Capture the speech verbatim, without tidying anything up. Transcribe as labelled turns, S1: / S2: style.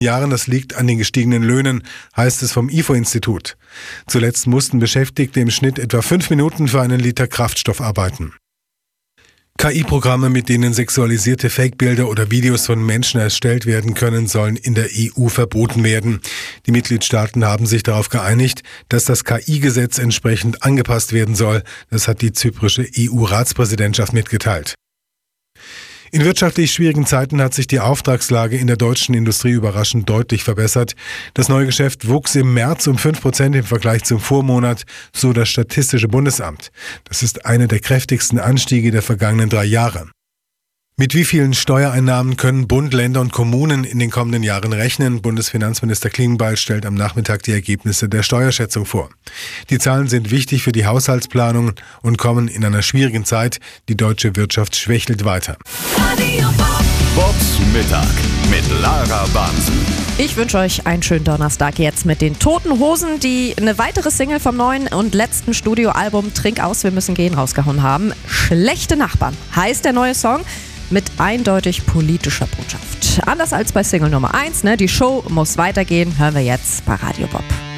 S1: Jahren, das liegt an den gestiegenen Löhnen, heißt es vom I F O-Institut. Zuletzt mussten Beschäftigte im Schnitt etwa fünf Minuten für einen Liter Kraftstoff arbeiten. K I-Programme, mit denen sexualisierte Fake-Bilder oder Videos von Menschen erstellt werden können, sollen in der E U verboten werden. Die Mitgliedstaaten haben sich darauf geeinigt, dass das K I-Gesetz entsprechend angepasst werden soll. Das hat die zyprische E U-Ratspräsidentschaft mitgeteilt. In wirtschaftlich schwierigen Zeiten hat sich die Auftragslage in der deutschen Industrie überraschend deutlich verbessert. Das neue Geschäft wuchs im März um fünf Prozent im Vergleich zum Vormonat, so das Statistische Bundesamt. Das ist einer der kräftigsten Anstiege der vergangenen drei Jahre. Mit wie vielen Steuereinnahmen können Bund, Länder und Kommunen in den kommenden Jahren rechnen? Bundesfinanzminister Klingbeil stellt am Nachmittag die Ergebnisse der Steuerschätzung vor. Die Zahlen sind wichtig für die Haushaltsplanung und kommen in einer schwierigen Zeit. Die deutsche Wirtschaft schwächelt weiter.
S2: Bobs Mittag mit Lara Bansen.
S3: Ich wünsche euch einen schönen Donnerstag jetzt mit den Toten Hosen, die eine weitere Single vom neuen und letzten Studioalbum Trink aus, wir müssen gehen rausgehauen haben. Schlechte Nachbarn heißt der neue Song. Mit eindeutig politischer Botschaft. Anders als bei Single Nummer eins, ne? Die Show muss weitergehen, hören wir jetzt bei Radio Bob.